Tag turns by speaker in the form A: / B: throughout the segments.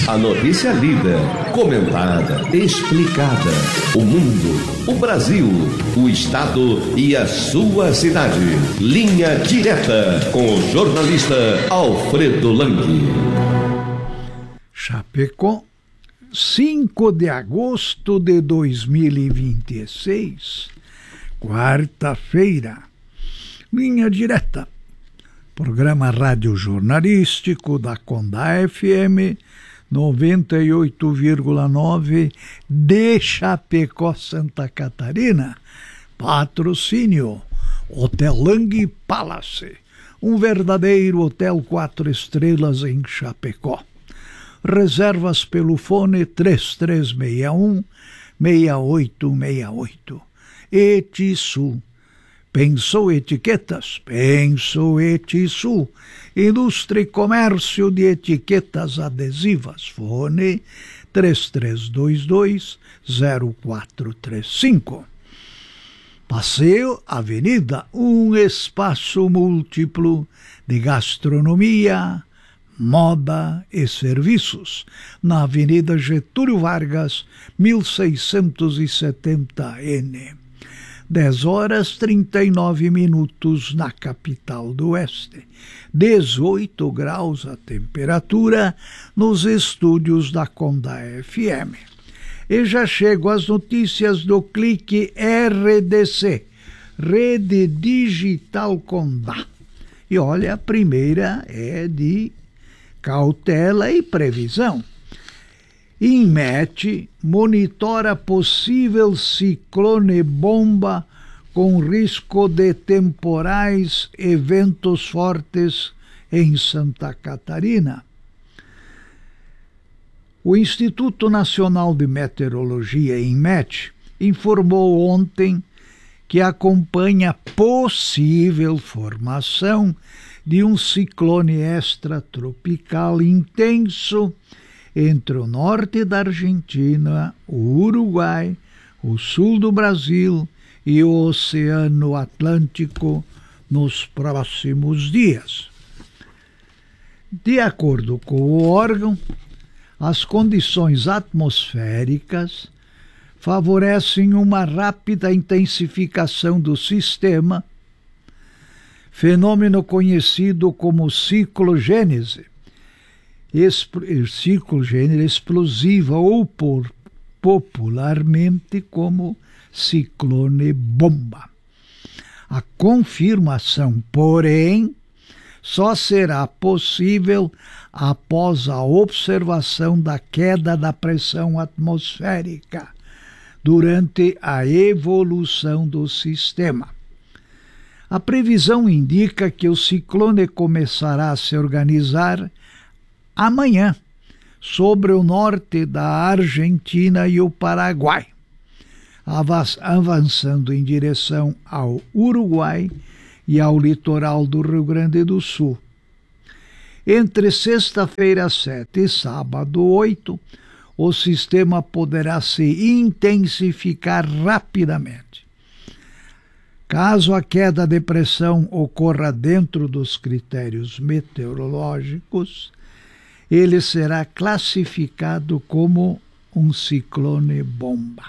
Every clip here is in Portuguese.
A: A notícia lida, comentada, explicada. O mundo, o Brasil, o estado e a sua cidade. Linha Direta com o jornalista Alfredo Lang.
B: Chapecó, 5 de agosto de 2026, quarta-feira. Linha Direta, programa radiojornalístico da Condá FM 98,9 de Chapecó, Santa Catarina. Patrocínio Hotel Lang Palace, um verdadeiro hotel 4 estrelas em Chapecó. Reservas pelo fone 3361-6868. Etisul. Pensou etiquetas? Pensou Etisul. Indústria e comércio de etiquetas adesivas. Fone 3322-0435. Passeio Avenida, um espaço múltiplo de gastronomia, moda e serviços, na Avenida Getúlio Vargas, 1670N. 10h39 na capital do Oeste. 18 graus a temperatura nos estúdios da Condá FM. E já chego às notícias do Clique RDC, Rede Digital Condá. E olha, a primeira é de cautela e previsão. INMET monitora possível ciclone bomba com risco de temporais e ventos fortes em Santa Catarina. O Instituto Nacional de Meteorologia, INMET, informou ontem que acompanha possível formação de um ciclone extratropical intenso entre o norte da Argentina, o Uruguai, o sul do Brasil e o Oceano Atlântico nos próximos dias. De acordo com o órgão, as condições atmosféricas favorecem uma rápida intensificação do sistema, fenômeno conhecido como ciclogênese, ciclogênese explosiva ou popularmente como ciclone bomba. A confirmação, porém, só será possível após a observação da queda da pressão atmosférica durante a evolução do sistema. A previsão indica que o ciclone começará a se organizar amanhã sobre o norte da Argentina e o Paraguai, avançando em direção ao Uruguai e ao litoral do Rio Grande do Sul. Entre sexta-feira 7 e sábado 8, o sistema poderá se intensificar rapidamente. Caso a queda de pressão ocorra dentro dos critérios meteorológicos, ele será classificado como um ciclone bomba.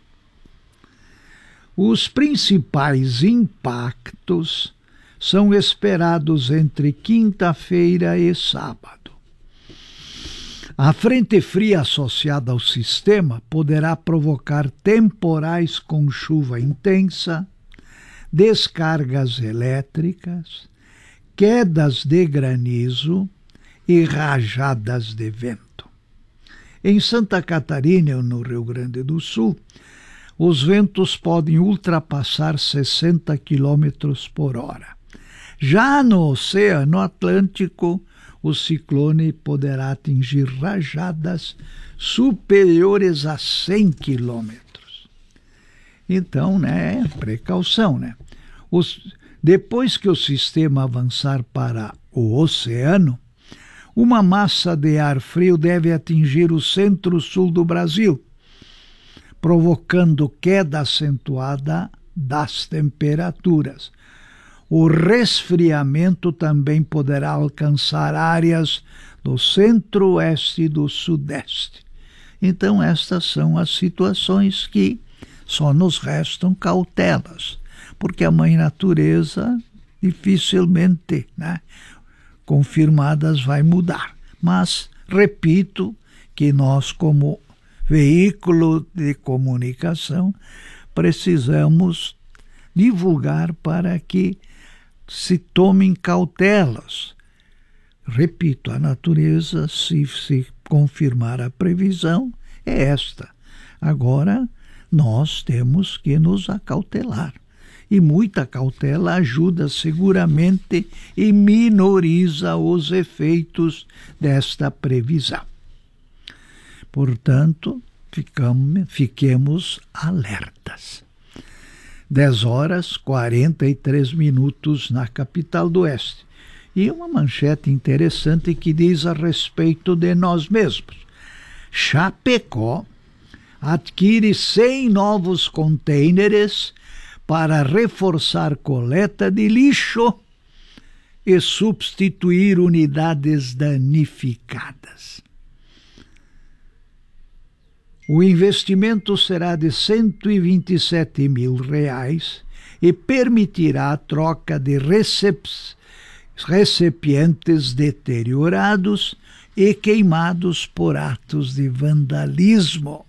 B: Os principais impactos são esperados entre quinta-feira e sábado. A frente fria associada ao sistema poderá provocar temporais com chuva intensa, descargas elétricas, quedas de granizo e rajadas de vento. Em Santa Catarina e no Rio Grande do Sul, os ventos podem ultrapassar 60 km por hora. Já no Oceano Atlântico, o ciclone poderá atingir rajadas superiores a 100 km. Então, precaução, Depois que o sistema avançar para o oceano, uma massa de ar frio deve atingir o centro-sul do Brasil, provocando queda acentuada das temperaturas. O resfriamento também poderá alcançar áreas do centro-oeste e do sudeste. Então, estas são as situações que só nos restam cautelas, porque a Mãe Natureza dificilmente, confirmadas, vai mudar. Mas, repito, que nós, como veículo de comunicação, precisamos divulgar para que se tomem cautelas. Repito, a natureza, se confirmar a previsão, é esta. Agora, nós temos que nos acautelar. E muita cautela ajuda seguramente e minoriza os efeitos desta previsão. Portanto, fiquemos alertas. 10h43 na capital do Oeste. E uma manchete interessante que diz a respeito de nós mesmos. Chapecó adquire 100 novos contêineres para reforçar coleta de lixo e substituir unidades danificadas. O investimento será de R$127 mil e permitirá a troca de recipientes deteriorados e queimados por atos de vandalismo.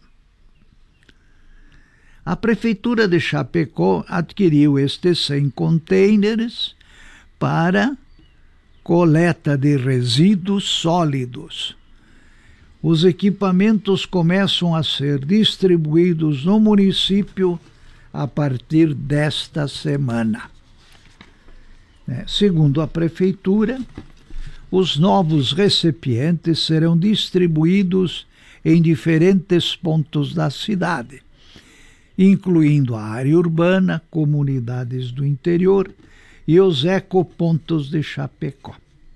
B: A Prefeitura de Chapecó adquiriu estes 100 contêineres para coleta de resíduos sólidos. Os equipamentos começam a ser distribuídos no município a partir desta semana. Segundo a Prefeitura, os novos recipientes serão distribuídos em diferentes pontos da cidade, incluindo a área urbana, comunidades do interior e os ecopontos de Chapecó.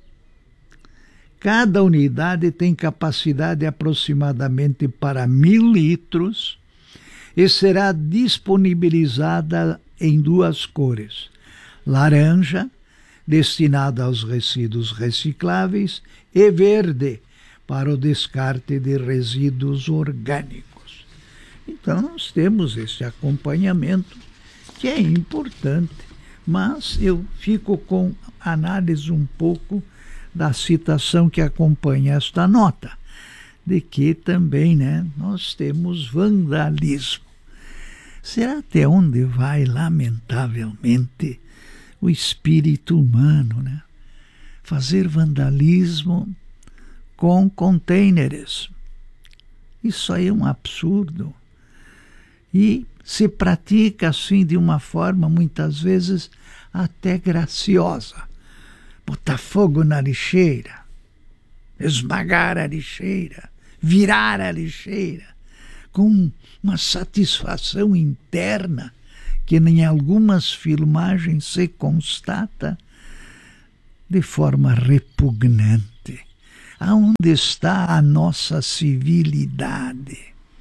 B: Cada unidade tem capacidade aproximadamente para 1.000 litros e será disponibilizada em 2 cores: laranja, destinada aos resíduos recicláveis, e verde, para o descarte de resíduos orgânicos. Então, nós temos esse acompanhamento que é importante, mas eu fico com análise um pouco da citação que acompanha esta nota, de que também nós temos vandalismo. Será até onde vai, lamentavelmente, o espírito humano, fazer vandalismo com contêineres? Isso aí é um absurdo. E se pratica assim de uma forma, muitas vezes, até graciosa. Botar fogo na lixeira, esmagar a lixeira, virar a lixeira, com uma satisfação interna que em algumas filmagens se constata de forma repugnante. Aonde está a nossa civilidade?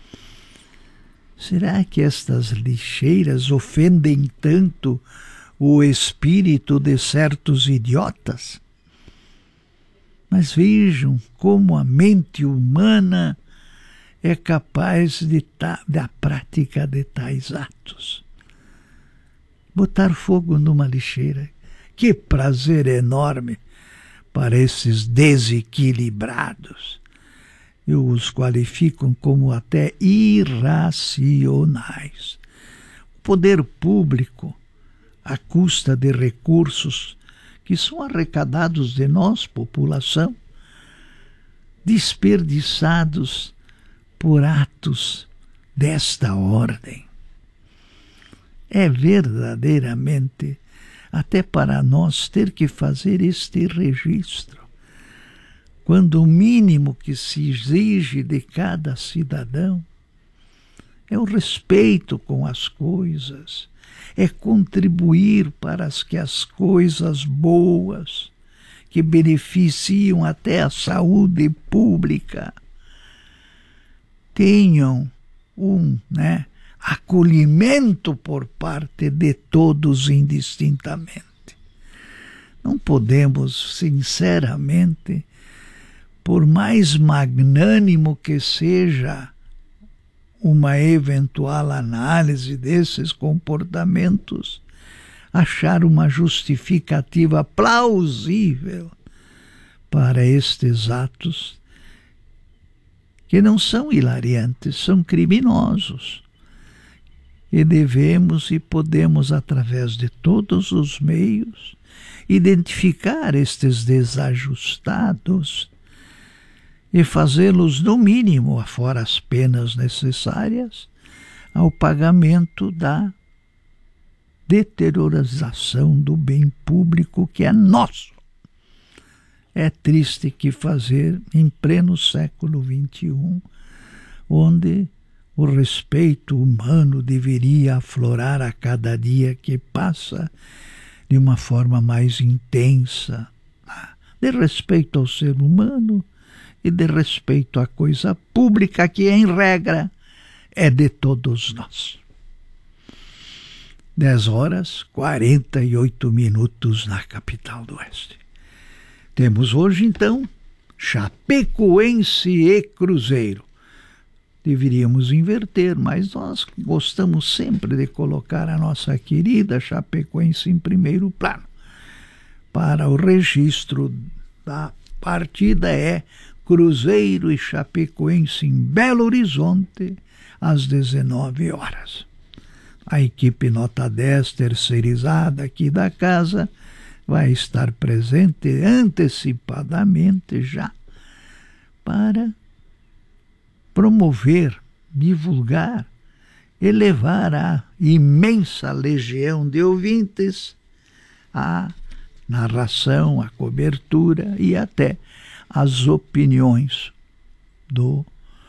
B: Será que estas lixeiras ofendem tanto o espírito de certos idiotas? Mas vejam como a mente humana é capaz da prática de tais atos. Botar fogo numa lixeira, que prazer enorme para esses desequilibrados. Eu os qualifico como até irracionais. O poder público, à custa de recursos que são arrecadados de nós, população, desperdiçados por atos desta ordem. É verdadeiramente, até para nós, ter que fazer este registro, quando o mínimo que se exige de cada cidadão é o respeito com as coisas, é contribuir para que as coisas boas, que beneficiam até a saúde pública, tenham um acolhimento por parte de todos indistintamente. Não podemos, sinceramente, por mais magnânimo que seja uma eventual análise desses comportamentos, achar uma justificativa plausível para estes atos que não são hilariantes, são criminosos. E devemos e podemos, através de todos os meios, identificar estes desajustados e fazê-los, no mínimo, afora as penas necessárias, ao pagamento da deteriorização do bem público que é nosso. É triste que fazer em pleno século XXI, onde o respeito humano deveria aflorar a cada dia que passa de uma forma mais intensa, de respeito ao ser humano e de respeito à coisa pública que, em regra, é de todos nós. 10h48 na capital do Oeste. Temos hoje, então, Chapecoense e Cruzeiro. Deveríamos inverter, mas nós gostamos sempre de colocar a nossa querida Chapecoense em primeiro plano. Para o registro da partida é Cruzeiro e Chapecoense em Belo Horizonte, às 19h. A equipe nota 10, terceirizada aqui da casa, vai estar presente antecipadamente já para promover, divulgar e levar a imensa legião de ouvintes a narração, a cobertura e até as opiniões do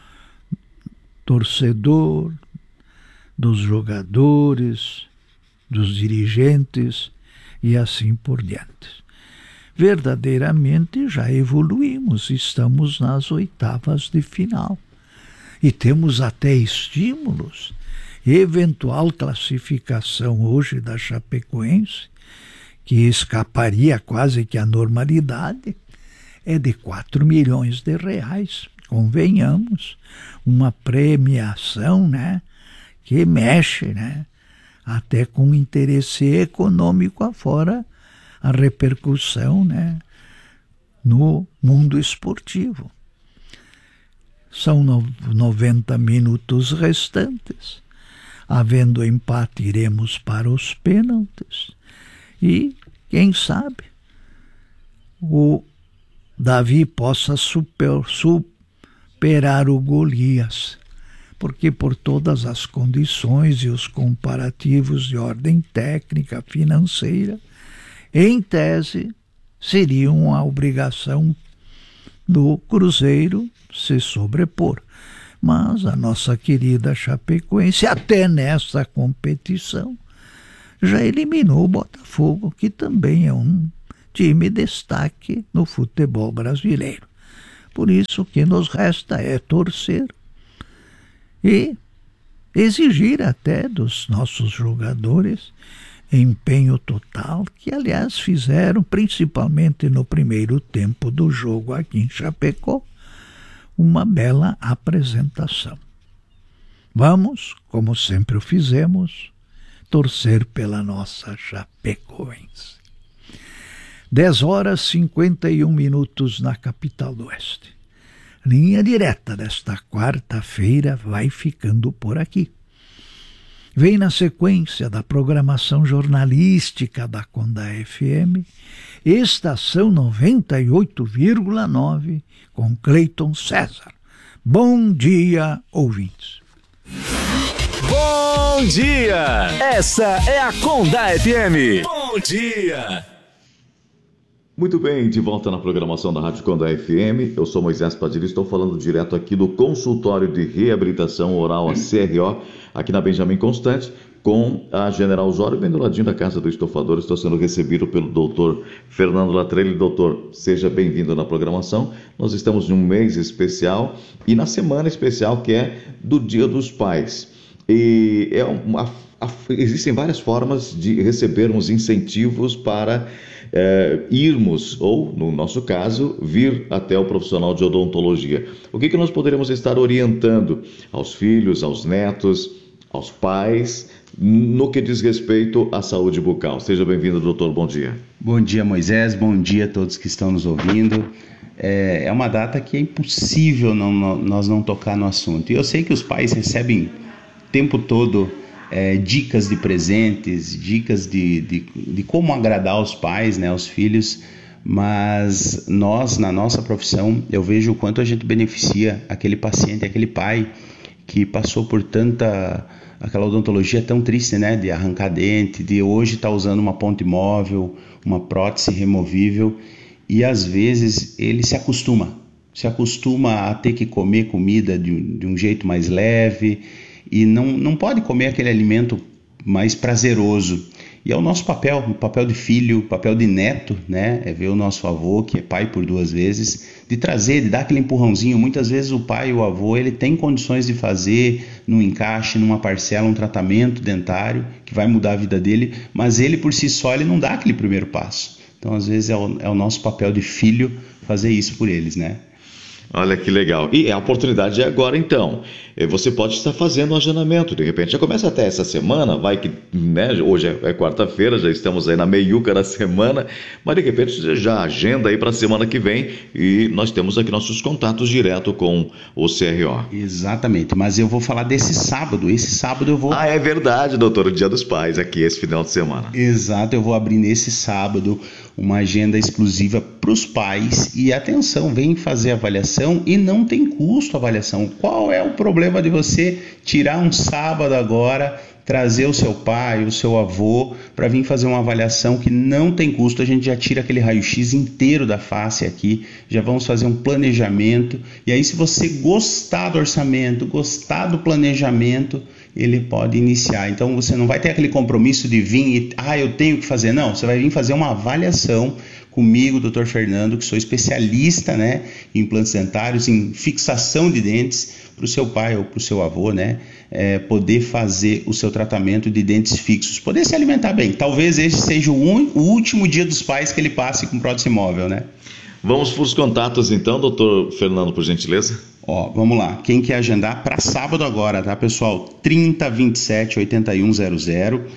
B: torcedor, dos jogadores, dos dirigentes e assim por diante. Verdadeiramente já evoluímos, estamos nas oitavas de final e temos até estímulos. Eventual classificação hoje da Chapecoense, que escaparia quase que à normalidade, é de 4 milhões de reais. Convenhamos, uma premiação, que mexe, até com interesse econômico afora a repercussão, no mundo esportivo. São 90 minutos restantes. Havendo empate, iremos para os pênaltis. E, quem sabe, o Davi possa superar o Golias, porque por todas as condições e os comparativos de ordem técnica, financeira, em tese, seria uma obrigação do Cruzeiro se sobrepor. Mas a nossa querida Chapecoense, até nessa competição, já eliminou o Botafogo, que também é um time destaque no futebol brasileiro. Por isso, o que nos resta é torcer e exigir até dos nossos jogadores empenho total, que aliás fizeram, principalmente no primeiro tempo do jogo aqui em Chapecó, uma bela apresentação. Vamos, como sempre o fizemos, torcer pela nossa Chapecoense. 10h51 na capital do Oeste. Linha direta desta quarta-feira vai ficando por aqui. Vem na sequência da programação jornalística da Conda FM, Estação 98,9, com Cleiton César. Bom dia, ouvintes.
C: Bom dia! Essa é a Conda FM. Bom dia!
D: Muito bem, de volta na programação da Rádio Conda FM. Eu sou Moisés Padilha e estou falando direto aqui do Consultório de Reabilitação Oral, a CRO, aqui na Benjamin Constant, com a General Osório, bem do ladinho da Casa do Estofador. Estou sendo recebido pelo doutor Fernando Latrelli. Doutor, seja bem-vindo na programação. Nós estamos em um mês especial e na semana especial que é do Dia dos Pais. E existem várias formas de recebermos incentivos para irmos, ou, no nosso caso, vir até o profissional de odontologia. O que nós poderíamos estar orientando aos filhos, aos netos, aos pais, no que diz respeito à saúde bucal? Seja bem-vindo, doutor, bom dia.
E: Bom dia, Moisés, bom dia a todos que estão nos ouvindo. É uma data que é impossível nós não tocar no assunto. E eu sei que os pais recebem o tempo todo dicas de presentes, dicas de como agradar os pais, né, os filhos, mas nós, na nossa profissão, eu vejo o quanto a gente beneficia aquele paciente, aquele pai que passou por aquela odontologia tão triste, né, de arrancar dente, de hoje estar usando uma ponte móvel, uma prótese removível, e às vezes ele se acostuma a ter que comer comida de um jeito mais leve, e não pode comer aquele alimento mais prazeroso. E é o nosso papel, o papel de filho, o papel de neto, né? É ver o nosso avô, que é pai por 2 vezes, de trazer, de dar aquele empurrãozinho. Muitas vezes o pai, o avô, ele tem condições de fazer num encaixe, numa parcela, um tratamento dentário que vai mudar a vida dele, mas ele por si só, ele não dá aquele primeiro passo. Então, às vezes, é o nosso papel de filho fazer isso por eles, né?
D: Olha que legal. E a oportunidade é agora, então. Você pode estar fazendo um agendamento, de repente. Já começa até essa semana, vai que, né, hoje é quarta-feira, já estamos aí na meiuca da semana, mas de repente você já agenda aí para a semana que vem e nós temos aqui nossos contatos direto com o CRO.
E: Exatamente, mas eu vou falar desse sábado. Esse sábado eu vou...
D: Ah, é verdade, doutor, o Dia dos Pais aqui, esse final de semana.
E: Exato, eu vou abrir nesse sábado uma agenda exclusiva para os pais. E atenção, vem fazer avaliação e não tem custo a avaliação. Qual é o problema de você tirar um sábado agora, trazer o seu pai, o seu avô, para vir fazer uma avaliação que não tem custo? A gente já tira aquele raio-x inteiro da face aqui, já vamos fazer um planejamento. E aí, se você gostar do orçamento, gostar do planejamento, ele pode iniciar. Então, você não vai ter aquele compromisso de vir e, eu tenho que fazer. Não, você vai vir fazer uma avaliação comigo, Dr. Fernando, que sou especialista, né, em implantes dentários, em fixação de dentes, para o seu pai ou para o seu avô, né, poder fazer o seu tratamento de dentes fixos, poder se alimentar bem. Talvez esse seja o último dia dos pais que ele passe com prótese móvel, né?
D: Vamos para os contatos então, doutor Fernando, por gentileza.
E: Vamos lá. Quem quer agendar para sábado agora, tá, pessoal? 3027 8100.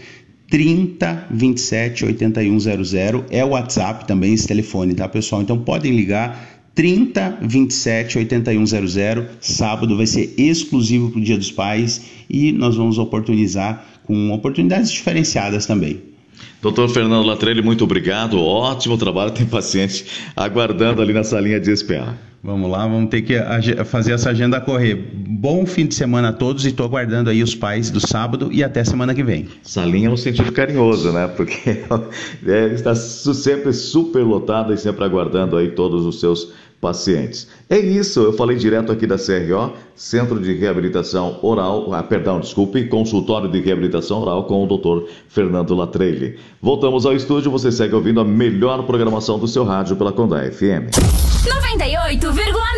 E: 3027 8100 é o WhatsApp também, esse telefone, tá, pessoal? Então podem ligar 3027 8100. Sábado vai ser exclusivo para o Dia dos Pais e nós vamos oportunizar com oportunidades diferenciadas também.
D: Doutor Fernando Latrelli, muito obrigado, ótimo trabalho, tem paciente aguardando ali na salinha de espera.
E: Vamos lá, vamos ter que fazer essa agenda correr. Bom fim de semana a todos e estou aguardando aí os pais do sábado e até semana que vem.
D: Salinha no sentido carinhoso, né? Porque está sempre super lotada e sempre aguardando aí todos os seus pacientes. É isso, eu falei direto aqui da CRO, Centro de Reabilitação Oral, Consultório de Reabilitação Oral com o Dr. Fernando Latrelli. Voltamos ao estúdio, você segue ouvindo a melhor programação do seu rádio pela Condá FM.
F: 98,9